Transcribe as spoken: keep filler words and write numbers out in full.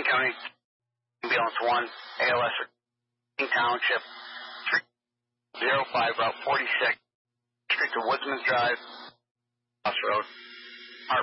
County Ambulance one, A L S Township, three oh five Route forty-six, Street to Woodsman Drive, Crossroad.